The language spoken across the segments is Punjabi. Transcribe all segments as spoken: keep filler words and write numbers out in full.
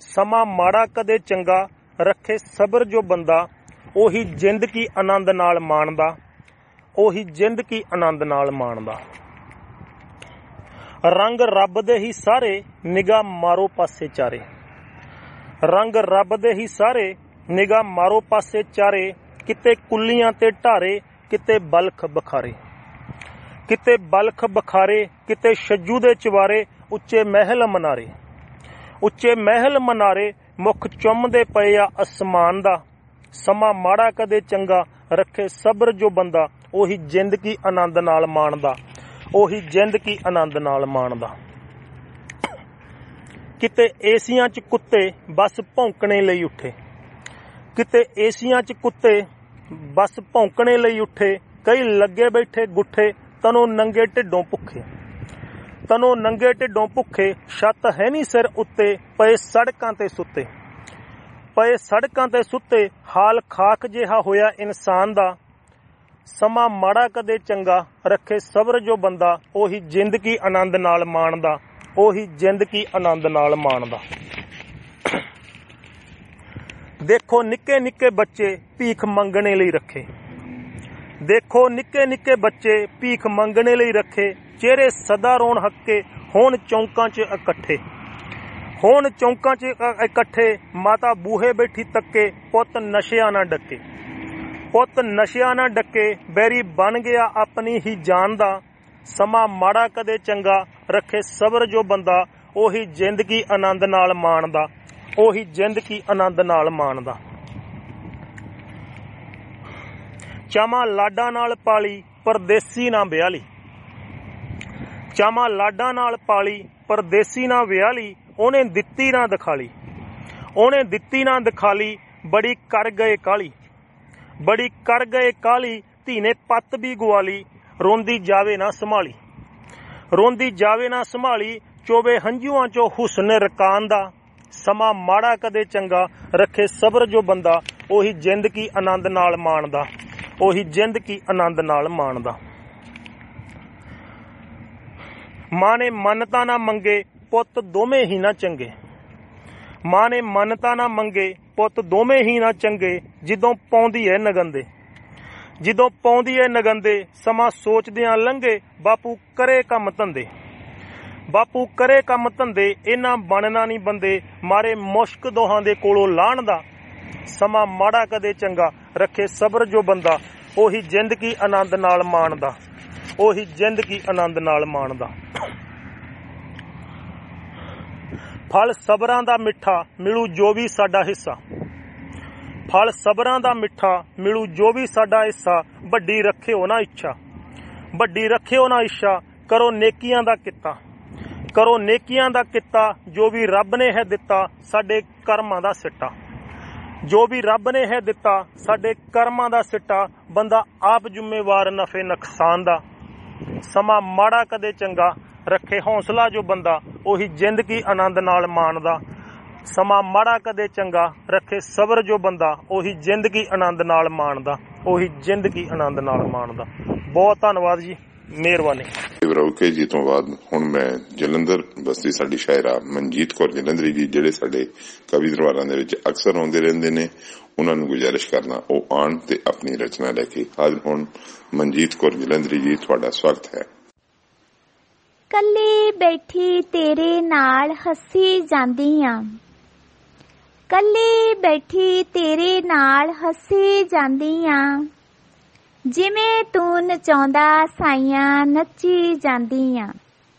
ਸਮਾਂ ਮਾੜਾ ਕਦੇ ਚੰਗਾ ਰੱਖੇ ਸਬਰ ਜੋ ਬੰਦਾ, ਉਹੀ ਜ਼ਿੰਦਗੀ ਆਨੰਦ ਨਾਲ ਮਾਣਦਾ, ਉਹੀ ਜ਼ਿੰਦਗੀ ਆਨੰਦ ਨਾਲ ਮਾਣਦਾ। ਰੰਗ ਰੱਬ ਦੇ ਹੀ ਸਾਰੇ, ਨਿਗਾਹ ਮਾਰੋ ਪਾਸੇ ਚਾਰੇ। ਰੰਗ ਰੱਬ ਦੇ ਹੀ ਸਾਰੇ, ਨਿਗਾਹ ਮਾਰੋ ਪਾਸੇ ਚਾਰੇ। ਕਿਤੇ ਕੁੱਲੀਆਂ ਤੇ ਢਾਰੇ, ਕਿਤੇ ਬਲਖ ਬਖਾਰੇ, ਕਿਤੇ ਬਲਖ ਬਖਾਰੇ, ਕਿਤੇ ਛੱਜੂ ਦੇ ਚਵਾਰੇ। ਉੱਚੇ ਮਹਿਲ ਮਨਾਰੇ, ਉੱਚੇ ਮਹਿਲ ਮਨਾਰੇ, ਮੁੱਖ ਚੁੰਮਦੇ ਪਏ ਆ ਅਸਮਾਨ ਦਾ। ਸਮਾਂ ਮਾੜਾ ਕਦੇ ਚੰਗਾ ਰੱਖੇ ਸਬਰ ਜੋ ਬੰਦਾ, ਉਹੀ ਜ਼ਿੰਦਗੀ ਆਨੰਦ ਨਾਲ ਮਾਣਦਾ, ਉਹੀ ਜ਼ਿੰਦਗੀ ਆਨੰਦ ਨਾਲ ਮਾਣਦਾ। ਕਿਤੇ ਏਸੀਆਂ 'ਚ ਕੁੱਤੇ ਬਸ ਭੌਂਕਣੇ ਲਈ ਉੱਠੇ, ਕਿਤੇ ਏਸੀਆਂ 'ਚ ਕੁੱਤੇ ਬਸ ਭੌਂਕਣੇ ਲਈ ਉੱਠੇ। ਕਈ ਲੱਗੇ ਬੈਠੇ ਗੁੱਠੇ, ਤਨੋਂ ਨੰਗੇ ਢਿੱਡੋਂ ਭੁੱਖੇ, ਤਨੋਂ ਨੰਗੇ ਢਿੱਡੋਂ ਭੁੱਖੇ। ਛੱਤ ਹੈ ਨਹੀਂ ਸਿਰ ਉੱਤੇ, ਪਏ ਸੜਕਾਂ ਤੇ ਸੁੱਤੇ, ਪਏ ਸੜਕਾਂ ਤੇ ਸੁੱਤੇ। ਹਾਲ ਖਾਕ ਜਿਹਾ ਹੋਇਆ ਇਨਸਾਨ ਦਾ। ਸਮਾਂ ਮਾੜਾ ਕਦੇ ਚੰਗਾ ਰੱਖੇ ਸਬਰ ਜੋ ਬੰਦਾ, ਉਹੀ ਜ਼ਿੰਦਗੀ ਆਨੰਦ ਨਾਲ ਮਾਣਦਾ, ਉਹੀ ਜ਼ਿੰਦਗੀ ਆਨੰਦ ਨਾਲ ਮਾਣਦਾ। ਦੇਖੋ ਨਿੱਕੇ ਨਿੱਕੇ ਬੱਚੇ ਭੀਖ ਮੰਗਣੇ ਲਈ ਰੱਖੇ, ਦੇਖੋ ਨਿੱਕੇ ਨਿੱਕੇ ਬੱਚੇ ਭੀਖ ਮੰਗਣੇ ਲਈ ਰੱਖੇ। ਚਿਹਰੇ ਸਦਾ ਰੋਣ ਹੱਕੇ, ਹੋਣ ਚੌਂਕਾਂ 'ਚ ਇਕੱਠੇ, ਹੋਣ ਚੌਂਕਾਂ 'ਚ ਇਕੱਠੇ। ਮਾਤਾ ਬੂਹੇ ਬੈਠੀ ਤੱਕੇ, ਪੁੱਤ ਨਸ਼ਿਆਂ ਨਾ ਡੱਕੇ, ਪੁੱਤ ਨਸ਼ਿਆਂ ਨਾ ਡੱਕੇ। ਬੈਰੀ ਬਣ ਗਿਆ ਆਪਣੀ ਹੀ ਜਾਨ ਦਾ। ਸਮਾਂ ਮਾੜਾ ਕਦੇ ਚੰਗਾ ਰੱਖੇ ਸਬਰ ਜੋ ਬੰਦਾ, ਉਹੀ ਜ਼ਿੰਦਗੀ ਆਨੰਦ ਨਾਲ ਮਾਣਦਾ, ਉਹੀ ਜ਼ਿੰਦਗੀ ਆਨੰਦ ਨਾਲ ਮਾਣਦਾ। ਚਾਵਾਂ ਲਾਡਾਂ ਨਾਲ ਪਾਲੀ, ਪਰਦੇਸੀ ਨਾ ਵਿਆਹ ਲਈ, ਚਾਵਾਂ ਲਾਡਾਂ ਨਾਲ ਪਾਲੀ, ਪਰਦੇਸੀ ਨਾ ਵਿਆਹ ਲਈ। ਉਹਨੇ ਦਿੱਤੀ ਨਾ ਦਿਖਾਲੀ, ਉਹਨੇ ਦਿੱਤੀ ਨਾ ਦਿਖਾਲੀ। ਬੜੀ ਕਰ ਗਏ ਕਾਲੀ, ਬੜੀ ਕਰ ਗਏ ਕਾਲੀ। ਧੀ ਨੇ ਪੱਤ ਵੀ ਗਵਾਲੀ, ਰੋਂਦੀ ਜਾਵੇ ਨਾ ਸੰਭਾਲੀ, ਰੋਂਦੀ ਜਾਵੇ ਨਾ ਸੰਭਾਲੀ। ਚੋਵੇ ਹੰਝੂਆਂ 'ਚੋਂ ਹੁਸਨ ਰਕਾਨ ਦਾ। ਸਮਾਂ ਮਾੜਾ ਕਦੇ ਚੰਗਾ ਰੱਖੇ ਸਬਰ ਜੋ ਬੰਦਾ, ਉਹੀ ਜ਼ਿੰਦਗੀ ਆਨੰਦ ਨਾਲ ਮਾਣਦਾ, ਉਹੀ ਜ਼ਿੰਦਗੀ ਆਨੰਦ ਨਾਲ ਮਾਣਦਾ। ਮਾਂ ਨੇ ਮੰਨਤਾ ਨਾ ਮੰਗੇ, ਪੁੱਤ ਦੋਵੇਂ ਹੀ ਨਾ ਚੰਗੇ, ਮਾਂ ਨੇ ਮੰਨਤਾ ਨਾ ਮੰਗੇ, ਪੁੱਤ ਦੋਵੇਂ ਹੀ ਨਾ ਚੰਗੇ। ਜਦੋਂ ਪਾਉਂਦੀ ਐ ਨਗੰਦੇ, ਜਦੋਂ ਪਾਉਂਦੀ ਐ ਨਗੰਦੇ। ਸਮਾਂ ਸੋਚਦਿਆਂ ਲੰਘੇ, ਬਾਪੂ ਕਰੇ ਕੰਮ ਧੰਦੇ, ਬਾਪੂ ਕਰੇ ਕੰਮ ਧੰਦੇ। ਇਹਨਾਂ ਬਣਨਾ ਨਹੀਂ ਬੰਦੇ, ਮਾਰੇ ਮੁਸ਼ਕ ਦੋਹਾਂ ਦੇ ਕੋਲੋਂ ਲਾਹਣ ਦਾ। ਸਮਾਂ ਮਾੜਾ ਕਦੇ ਚੰਗਾ ਰੱਖੇ ਸਬਰ ਜੋ ਬੰਦਾ, ਉਹੀ ਜ਼ਿੰਦਗੀ ਆਨੰਦ ਨਾਲ ਮਾਣਦਾ, ਉਹੀ ਜ਼ਿੰਦਗੀ ਆਨੰਦ ਨਾਲ ਮਾਣਦਾ। ਫਲ ਸਬਰਾਂ ਦਾ ਮਿੱਠਾ, ਮਿਲੂ ਜੋ ਵੀ ਸਾਡਾ ਹਿੱਸਾ, ਫਲ ਸਬਰਾਂ ਦਾ ਮਿੱਠਾ, ਮਿਲੂ ਜੋ ਵੀ ਸਾਡਾ ਹਿੱਸਾ। ਵੱਡੀ ਰੱਖਿਓ ਨਾ ਇੱਛਾ, ਵੱਡੀ ਰੱਖਿਓ ਨਾ ਇੱਛਾ। ਕਰੋ ਨੇਕੀਆਂ ਦਾ ਕਿੱਤਾ, ਕਰੋ ਨੇਕੀਆਂ ਦਾ ਕਿੱਤਾ। ਜੋ ਵੀ ਰੱਬ ਨੇ ਹੈ ਦਿੱਤਾ, ਸਾਡੇ ਕਰਮਾਂ ਦਾ ਸਿੱਟਾ, ਜੋ ਵੀ ਰੱਬ ਨੇ ਹੈ ਦਿੱਤਾ, ਸਾਡੇ ਕਰਮਾਂ ਦਾ ਸਿੱਟਾ। ਬੰਦਾ ਆਪ ਜ਼ਿੰਮੇਵਾਰ ਨਫੇ ਨੁਕਸਾਨ ਦਾ। ਸਮਾਂ ਮਾੜਾ ਕਦੇ ਚੰਗਾ ਰੱਖੇ ਹੌਸਲਾ ਜੋ ਬੰਦਾ, ਉਹੀ ਜ਼ਿੰਦਗੀ ਆਨੰਦ ਨਾਲ ਮਾਣਦਾ। ਸਮਾਂ ਮਾੜਾ ਕਦੇ ਚੰਗਾ ਰੱਖੇ ਸਬਰ ਜੋ ਬੰਦਾ, ਉਹੀ ਜ਼ਿੰਦਗੀ ਆਨੰਦ ਨਾਲ ਮਾਣਦਾ, ਉਹੀ ਜ਼ਿੰਦਗੀ ਆਨੰਦ ਨਾਲ ਮਾਣਦਾ। ਬਹੁਤ ਧੰਨਵਾਦ ਜੀ, ਮਿਹਰਬਾਨੀ। ਰੌਕੇ ਜੀ ਤੋਂ ਬਾਅਦ ਹੁਣ ਮੈਂ ਜਲੰਧਰ ਬਸਤੀ ਸਾਡੀ ਸ਼ਾਇਰਾ ਮਨਜੀਤ ਕੌਰ ਜਲੰਧਰੀ ਜੀ, ਜਿਹੜੇ ਸਾਡੇ ਕਵੀ ਦਰਬਾਰਾਂ ਦੇ ਵਿੱਚ ਅਕਸਰ ਆਉਂਦੇ ਰਹਿੰਦੇ ਨੇ, ਉਹਨਾਂ ਨੂੰ ਗੁਜ਼ਾਰਿਸ਼ ਕਰਨਾ ਉਹ ਆਉਣ ਤੇ ਆਪਣੀ ਰਚਨਾ ਲੈ ਕੇ ਹਾਜ਼ਰ ਹੋਣ। ਮਨਜੀਤ ਕੌਰ ਜਲੰਧਰੀ ਜੀ, ਤੁਹਾਡਾ ਸਵਾਗਤ ਹੈ। ਕੱਲੀ ਬੈਠੀ ਤੇਰੇ ਨਾਲ ਹੱਸੀ ਜਾਂਦੀ ਆਂ, ਕੱਲੀ ਬੈਠੀ ਤੇਰੇ ਨਾਲ ਹੱਸੀ ਜਾਂਦੀ ਆਂ। ਜਿਵੇਂ ਤੂੰ ਨਚਾਉਂਦਾ ਸਾਈਆਂ ਨੱਚੀ ਜਾਂਦੀ ਆਂ,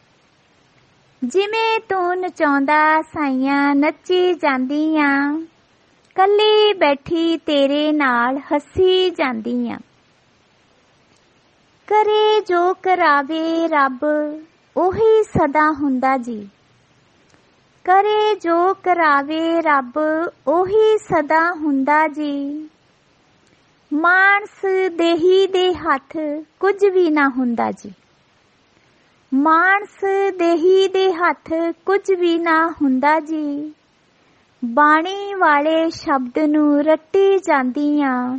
ਜਿਵੇਂ ਤੂੰ ਨਚਾਉਂਦਾ ਸਾਈਆਂ ਨੱਚੀ ਜਾਂਦੀ ਆਂ। ਕੱਲੀ ਬੈਠੀ ਤੇਰੇ ਨਾਲ ਹੱਸੀ ਜਾਂਦੀ ਆਂ। ਕਰੇ ਜੋ ਕਰਾਵੇ ਰੱਬ, ਉਹੀ ਸਦਾ ਹੁੰਦਾ ਜੀ, ਕਰੇ ਜੋ ਕਰਾਵੇ ਰੱਬ, ਉਹੀ ਸਦਾ ਹੁੰਦਾ ਜੀ। ਮਾਨਸ ਦੇਹੀ ਦੇ ਹੱਥ ਕੁਝ ਵੀ ਨਾ ਹੁੰਦਾ ਜੀ, ਮਾਨਸ ਦੇਹੀ ਦੇ ਹੱਥ ਕੁਝ ਵੀ ਨਾ ਹੁੰਦਾ ਜੀ। ਬਾਣੀ ਵਾਲੇ ਸ਼ਬਦ ਨੂੰ ਰੱਟੀ ਜਾਂਦੀ ਆਂ,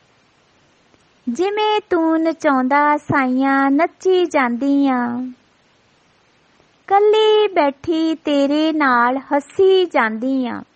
ਜਿਵੇਂ ਤੂੰ ਨਚਾਉਂਦਾ ਸਾਈਆਂ ਨੱਚੀ ਜਾਂਦੀ ਆਂ। ਕੱਲੀ ਬੈਠੀ ਤੇਰੇ ਨਾਲ ਹੱਸੀ ਜਾਂਦੀ ਆਂ।